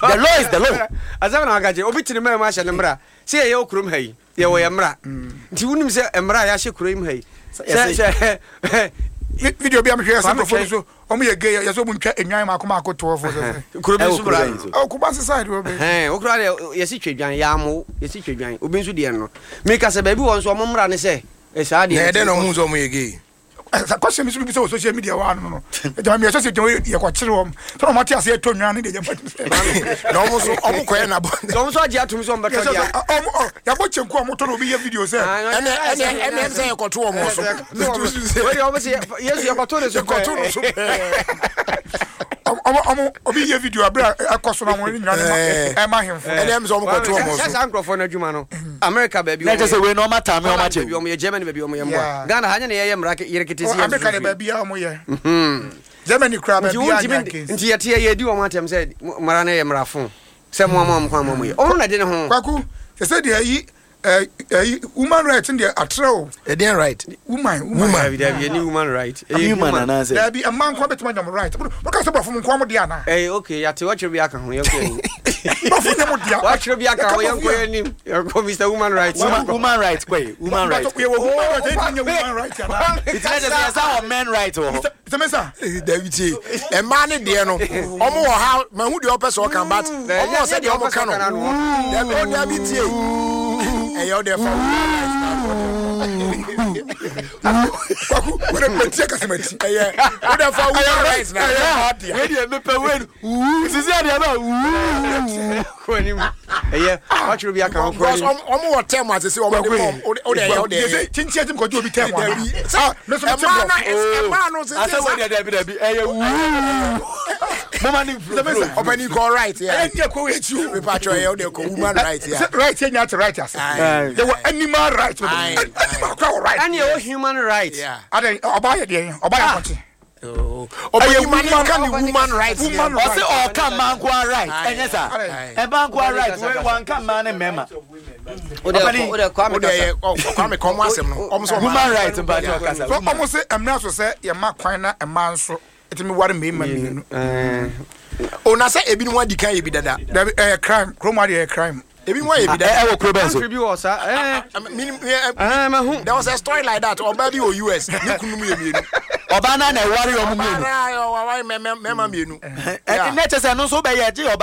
The law is the law. Azam na agaje obi tiri ma sha nemra. Se ye okurum hayi. Ye wo yemra. Nti wunim se emra ya hye kurum hayi. Se video bi am hwe so so omo ye gay ya so mu ntwa enwan ma akoma akoto fo so. Kurum su bra. O Kumasi side wo be. Okura ye si twedwan ya mo, ye si twedwan. Obi nso de no. Me ka se ba bi won so omo mra ne se. E sa de. Na de no mu so omo ye gay. Question me so social media wa no. Jama me so se ye ko kire wo. So no mati ase to nwan ne de jama. Na omo so omo ko ye na bo. So so agi atum so mbeto dia. Ya bo chenku omo to no bi ye video se. Ene se ye ko to omo so. We omo se yes ye ko to so. Ko to so. Obi ye video abra akoso na won nwan e ma hemfo. Ene em so omo ko to omo so. Sasa ankrofo na adwuma no. America baby. Na just we no matter me o ma che. Omo ye Germany baby omo ye mwa. Ghana hanya ne ye mra ye America de baby ya omo ye. Germany crab baby ya. Nti ye tie ye di omo atem se mara na ye mrafo. Se mo kwa mo ye. Omo na de ne ho. Kwaku, se de yi human rights in the atreo. Eden right. Woman. David any human right. Human ana say. There be a man come between them right. What can say from kwamo dia na? Okay, ya te watch bi aka ho ye ko. But for them dia. Watch bi aka ho ye ko anim. You go Mr. Human Rights. Human rights kwai. Human rights. We human rights na. It's not just our men right o. Semesa. David say e man ne de no. Omo wo ha ma hu de opese o kan bat. Omo say de omo kan no. David tie. And you're there for what a check as much. Yeah, what a for right now. Where do you make a win? This is yeah, watch you be account for almost 10 months. Say, oh, they change him because you'll be 10 months. Ah, no, so I said, what did be open you go right, yeah. You patrol the human rights, yeah. Right here, not right. There were animal rights. Animal rights. And your human rights. Yeah. I don't buy it. Or buy a country. Oh, human rights. Woman rights. Or come man go right. And yes, sir. And man go right. One come man and member. Kwame come once human rights in Bajo. So almost say I'm now so say your mark quina a man so it me what me man. Oh, na say ebi no di kan ebi dada. There crime, chroma dey crime. Ebi mo ebi dada. E wo krobenso. There was a story like that. Oba bi o US. Ni kunu mu ye mienu. Oba na na wari o mu mienu. Oba na o wa me mienu. E na chese no so be ye je